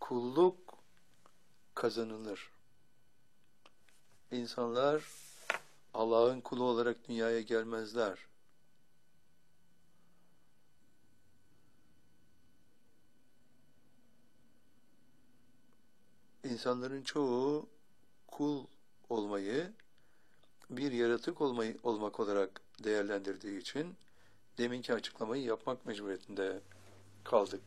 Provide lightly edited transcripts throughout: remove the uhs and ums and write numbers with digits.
kulluk kazanılır. İnsanlar Allah'ın kulu olarak dünyaya gelmezler. İnsanların çoğu kul olmayı bir yaratık olmak olarak değerlendirdiği için deminki açıklamayı yapmak mecburiyetinde kaldık.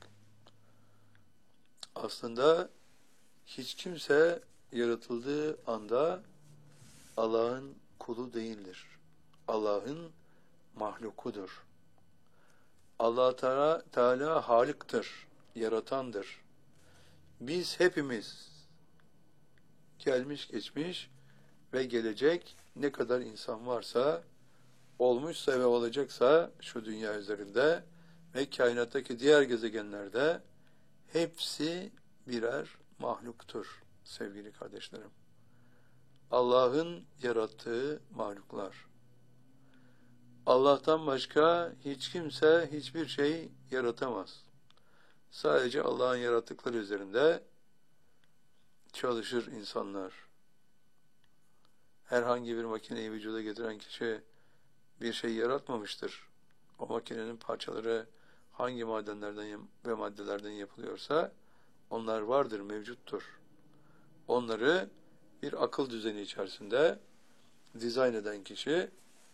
Aslında hiç kimse yaratıldığı anda Allah'ın kulu değildir. Allah'ın mahlukudur. Allah Teala Halık'tır, yaratandır. Biz hepimiz gelmiş geçmiş ve gelecek ne kadar insan varsa, olmuşsa ve olacaksa şu dünya üzerinde ve kainattaki diğer gezegenlerde hepsi birer mahluktur sevgili kardeşlerim. Allah'ın yarattığı mahluklar. Allah'tan başka hiç kimse hiçbir şey yaratamaz. Sadece Allah'ın yarattıkları üzerinde çalışır insanlar. Herhangi bir makineyi vücuda getiren kişi bir şey yaratmamıştır. O makinenin parçaları hangi madenlerden ve maddelerden yapılıyorsa onlar vardır, mevcuttur. Onları bir akıl düzeni içerisinde dizayn eden kişi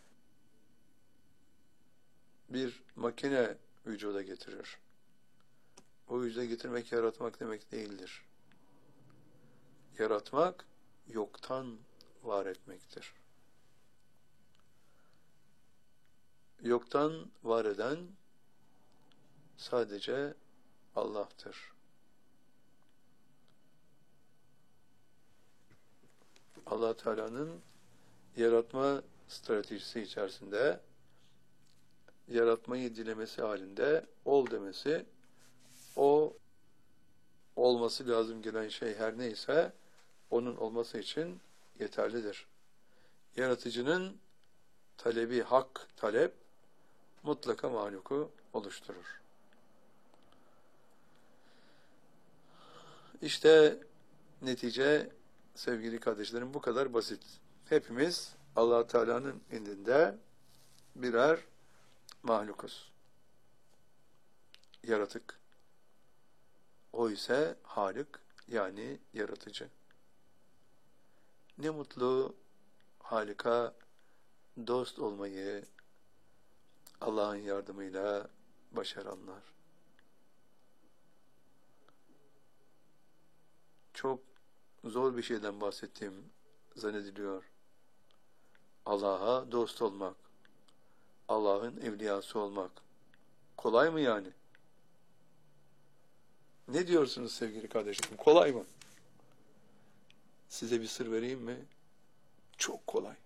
bir makine vücuda getirir. O vücuda getirmek, yaratmak demek değildir. Yaratmak, yoktan var etmektir. Yoktan var eden sadece Allah'tır. Allah Teala'nın yaratma stratejisi içerisinde yaratmayı dilemesi halinde ol demesi, o olması lazım gelen şey her neyse onun olması için yeterlidir. Yaratıcının talebi, hak talep mutlaka mahluku oluşturur. İşte netice sevgili kardeşlerim bu kadar basit. Hepimiz Allah Teala'nın indinde birer mahlukuz. Yaratık. O ise Halik, yani yaratıcı. Ne mutlu Halik'a dost olmayı Allah'ın yardımıyla başaranlar. Çok zor bir şeyden bahsettiğim zannediliyor. Allah'a dost olmak, Allah'ın evliyası olmak. Kolay mı yani? Ne diyorsunuz sevgili kardeşlerim? Kolay mı? Size bir sır vereyim mi? Çok kolay.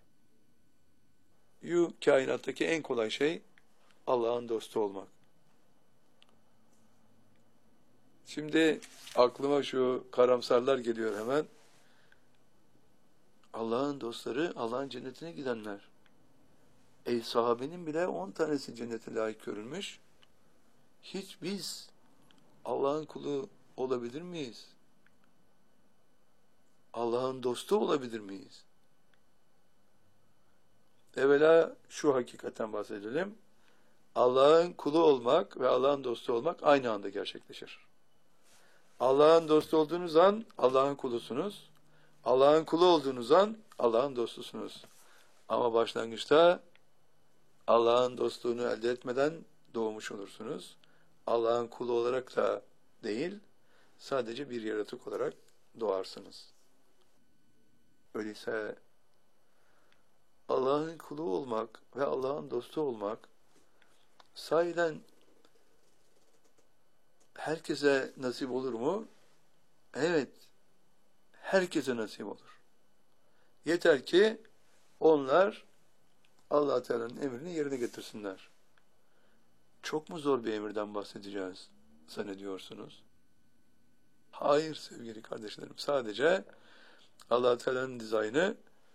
Kainattaki en kolay şey Allah'ın dostu olmak. Şimdi aklıma şu karamsarlar geliyor hemen. Allah'ın dostları, Allah'ın cennetine gidenler. Sahabenin bile 10 tanesi cennete layık görülmüş. Hiç biz Allah'ın kulu olabilir miyiz? Allah'ın dostu olabilir miyiz? Evvela şu hakikaten bahsedelim. Allah'ın kulu olmak ve Allah'ın dostu olmak aynı anda gerçekleşir. Allah'ın dostu olduğunuz an Allah'ın kulusunuz. Allah'ın kulu olduğunuz an Allah'ın dostusunuz. Ama başlangıçta Allah'ın dostluğunu elde etmeden doğmuş olursunuz. Allah'ın kulu olarak da değil, sadece bir yaratık olarak doğarsınız. Öyleyse Allah'ın kulu olmak ve Allah'ın dostu olmak sahiden herkese nasip olur mu? Evet, herkese nasip olur. Yeter ki onlar Allah Teala'nın emrini yerine getirsinler. Çok mu zor bir emirden bahsedeceğiz zannediyorsunuz? Hayır sevgili kardeşlerim, sadece Allah Teala'nın dizaynı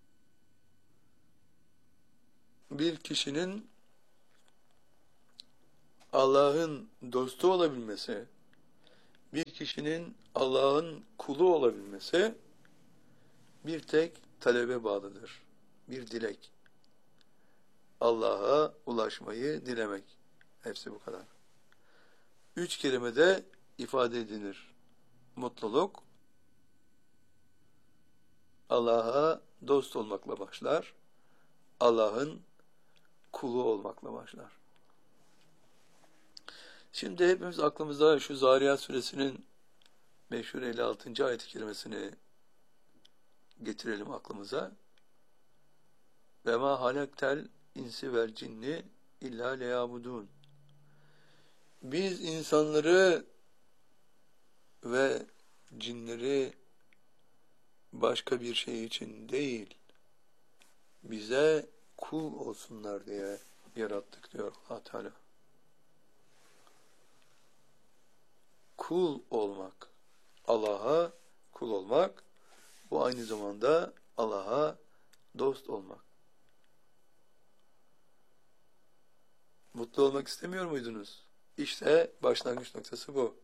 bir kişinin Allah'ın dostu olabilmesi, bir kişinin Allah'ın kulu olabilmesi bir tek talebe bağlıdır. Bir dilek. Allah'a ulaşmayı dilemek. Hepsi bu kadar. 3 kelimede ifade edilir. Mutluluk, Allah'a dost olmakla başlar. Allah'ın kulu olmakla başlar. Şimdi hepimiz aklımıza şu Zariyat suresinin meşhur 56. ayet-i kerimesini getirelim aklımıza. Ve ma halaktel insi vel cinni illa leyabudun. Biz insanları ve cinleri başka bir şey için değil, bize kul olsunlar diye yarattık diyor Allah Teala. Kul olmak, Allah'a kul olmak, bu aynı zamanda Allah'a dost olmak. Mutlu olmak istemiyor muydunuz? İşte başlangıç noktası bu.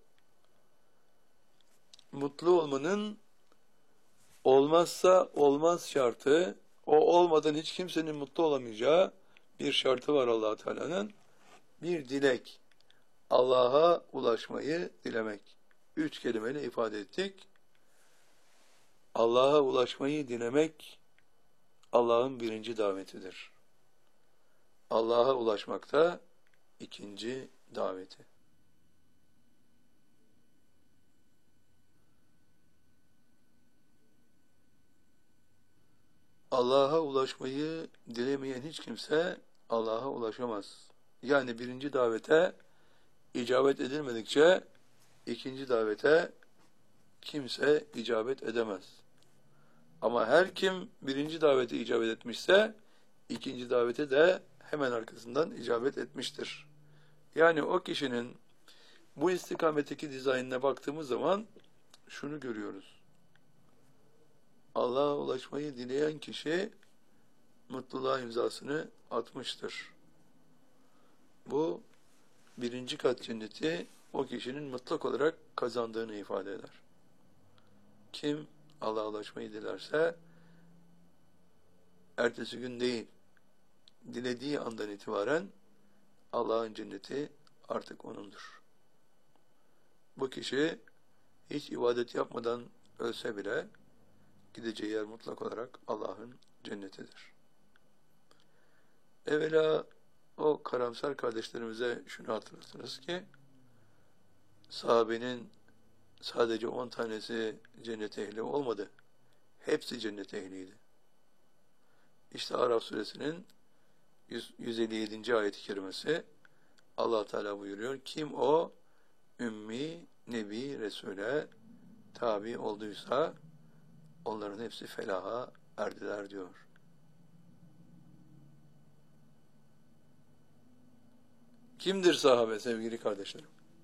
Mutlu olmanın olmazsa olmaz şartı, o olmadan hiç kimsenin mutlu olamayacağı bir şartı var Allah Teala'nın. Bir dilek. Allah'a ulaşmayı dilemek. 3 kelimeyle ifade ettik. Allah'a ulaşmayı dilemek Allah'ın birinci davetidir. Allah'a ulaşmak da ikinci daveti. Allah'a ulaşmayı dilemeyen hiç kimse Allah'a ulaşamaz. Yani birinci davete icabet edilmedikçe ikinci davete kimse icabet edemez. Ama her kim birinci davete icabet etmişse ikinci davete de hemen arkasından icabet etmiştir. Yani o kişinin bu istikametteki dizaynına baktığımız zaman şunu görüyoruz. Allah'a ulaşmayı dileyen kişi mutluluğa imzasını atmıştır. Bu birinci kat cenneti o kişinin mutlak olarak kazandığını ifade eder. Kim Allah'a ulaşmayı dilerse ertesi gün değil, dilediği andan itibaren Allah'ın cenneti artık onundur. Bu kişi hiç ibadet yapmadan ölse bile gideceği yer mutlak olarak Allah'ın cennetidir. Evvela o karamsar kardeşlerimize şunu hatırlatınız ki sahabenin sadece 10 tanesi cennet ehli olmadı. Hepsi cennet ehliydi. İşte Araf suresinin 157. ayet-i kerimesi Allah Teala buyuruyor. Kim o ümmi, nebi, resule tabi olduysa onların hepsi felaha erdiler diyor. Kimdir sahabe sevgili kardeşlerim?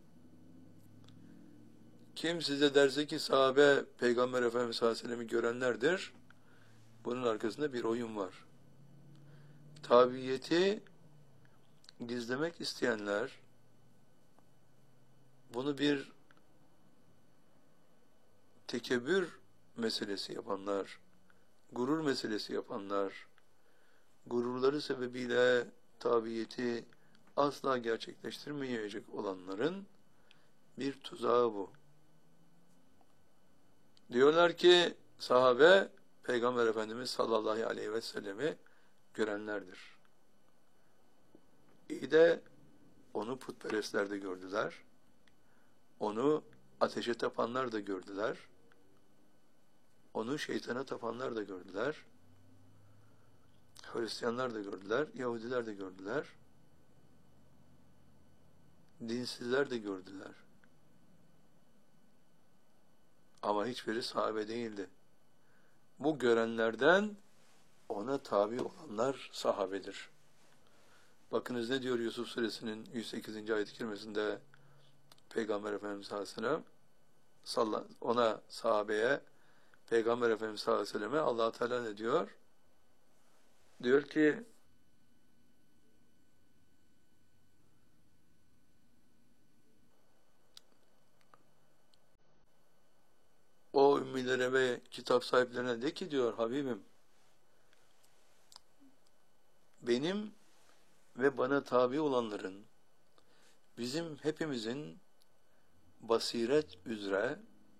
Kim size derse ki sahabe Peygamber Efendimiz sallallahu aleyhi ve sellem'i görenlerdir, bunun arkasında bir oyun var. Tabiyeti gizlemek isteyenler, bunu bir tekebbür meselesi yapanlar, gurur meselesi yapanlar, gururları sebebiyle tabiyeti asla gerçekleştirmeyecek olanların bir tuzağı bu. Diyorlar ki sahabe Peygamber Efendimiz sallallahu aleyhi ve sellemi görenlerdir. İyi de onu putperestler de gördüler. Onu ateşe tapanlar da gördüler. Onu şeytana tapanlar da gördüler. Hristiyanlar da gördüler. Yahudiler de gördüler. Dinsizler de gördüler. Ama hiçbiri sahabe değildi. Bu görenlerden ona tabi olanlar sahabedir. Bakınız ne diyor Yusuf suresinin 108. ayet-i kerimesinde Peygamber Efendimiz sallallahu aleyhi ve sellem ona sahabeye Peygamber Efendimiz sallallahu aleyhi ve selleme Allah Teala ne diyor? Diyor ki ümmilere ve kitap sahiplerine de ki diyor Habibim, benim ve bana tabi olanların, bizim hepimizin basiret üzere,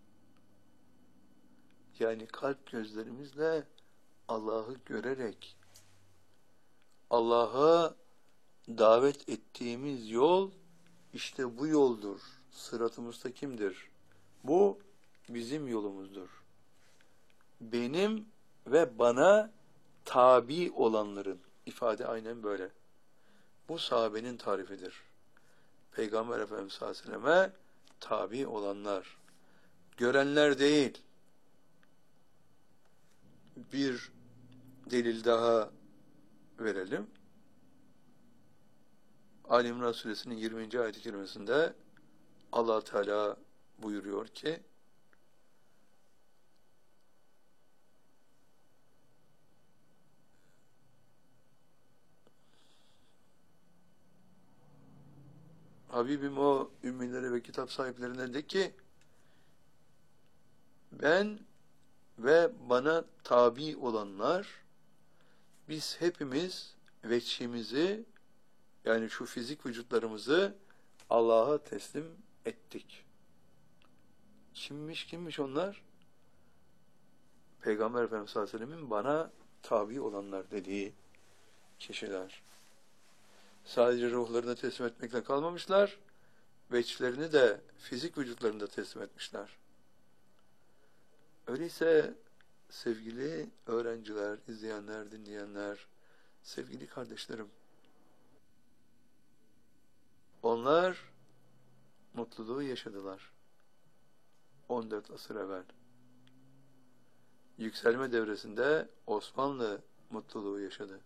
yani kalp gözlerimizle Allah'ı görerek Allah'a davet ettiğimiz yol işte bu yoldur. Sırat-ı müstakimdir. Bu bizim yolumuzdur. Benim ve bana tabi olanların, ifade aynen böyle. Bu sahabenin tarifidir. Peygamber Efendimiz sallallahu aleyhi ve selleme tabi olanlar, görenler değil. Bir delil daha verelim. Ali İmran Suresinin 20. ayet-i kerimesinde Allah Teala buyuruyor ki, Habibim o ümmilere ve kitap sahiplerine de ki, ben ve bana tabi olanlar, biz hepimiz veçhimizi, yani şu fizik vücutlarımızı Allah'a teslim ettik. Kimmiş onlar? Peygamber Efendimiz sallallahu aleyhi ve sellem'in bana tabi olanlar dediği kişiler. Sadece ruhlarını teslim etmekle kalmamışlar, veçlerini de fizik vücutlarını da teslim etmişler. Öyleyse sevgili öğrenciler, izleyenler, dinleyenler, sevgili kardeşlerim, onlar mutluluğu yaşadılar 14 asır evvel. Yükselme devresinde Osmanlı mutluluğu yaşadı.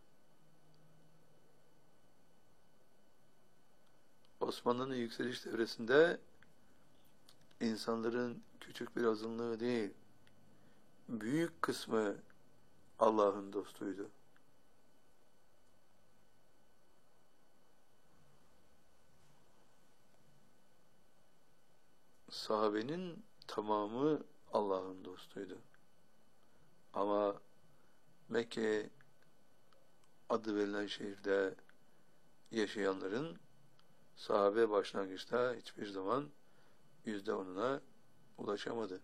Osmanlı'nın yükseliş devresinde insanların küçük bir azınlığı değil, büyük kısmı Allah'ın dostuydu. Sahabenin tamamı Allah'ın dostuydu. Ama Mekke adı verilen şehirde yaşayanların sahabe başlangıçta hiçbir zaman %10'una ulaşamadı.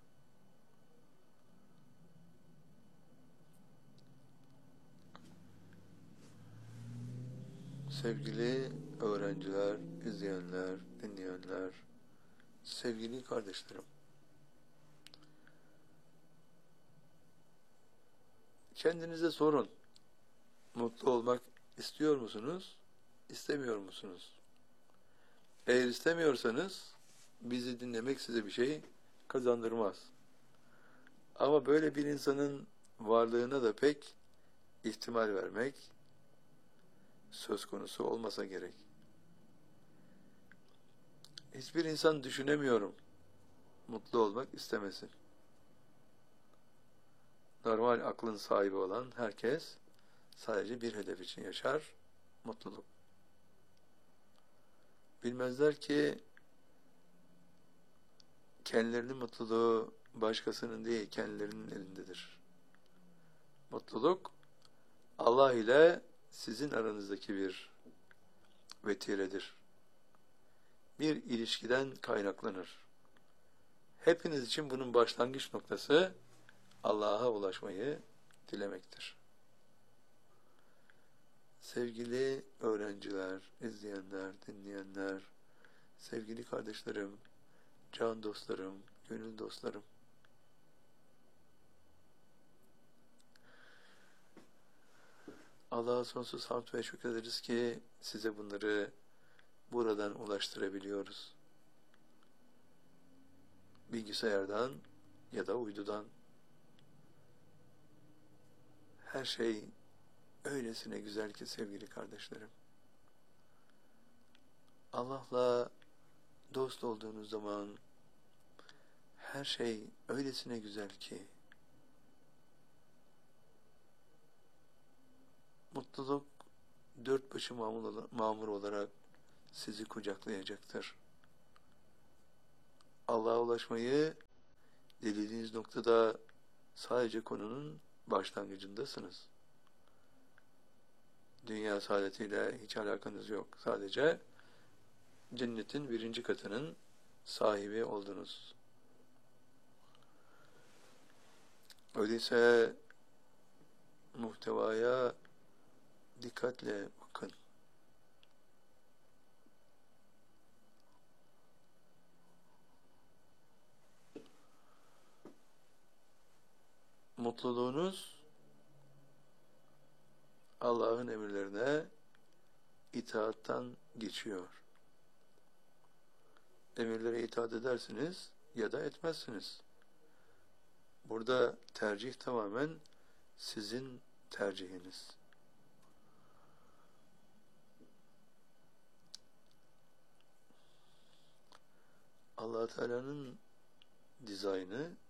Sevgili öğrenciler, izleyenler, dinleyenler, sevgili kardeşlerim, kendinize sorun. Mutlu olmak istiyor musunuz, istemiyor musunuz? Eğer istemiyorsanız bizi dinlemek size bir şey kazandırmaz. Ama böyle bir insanın varlığına da pek ihtimal vermek söz konusu olmasa gerek. Hiçbir insan düşünemiyorum mutlu olmak istemesin. Normal aklın sahibi olan herkes sadece bir hedef için yaşar, mutluluk. Bilmezler ki kendilerinin mutluluğu başkasının değil, kendilerinin elindedir. Mutluluk Allah ile sizin aranızdaki bir vetiredir. Bir ilişkiden kaynaklanır. Hepiniz için bunun başlangıç noktası Allah'a ulaşmayı dilemektir. Sevgili öğrenciler, izleyenler, dinleyenler, sevgili kardeşlerim, can dostlarım, gönül dostlarım, Allah'a sonsuz hamd ve şükrederiz ki size bunları buradan ulaştırabiliyoruz. Bilgisayardan ya da uydudan. Her şey öylesine güzel ki sevgili kardeşlerim. Allah'la dost olduğunuz zaman her şey öylesine güzel ki mutluluk dört başı mamur olarak sizi kucaklayacaktır. Allah'a ulaşmayı Dediğiniz noktada sadece konunun başlangıcındasınız. Dünya saadetiyle hiç alakanız yok. Sadece cennetin 1. katının sahibi oldunuz. Öyleyse muhtevaya dikkatle bakın. Mutluluğunuz Allah'ın emirlerine itaattan geçiyor. Emirlere itaat edersiniz ya da etmezsiniz. Burada tercih tamamen sizin tercihiniz. Allah Teala'nın dizaynı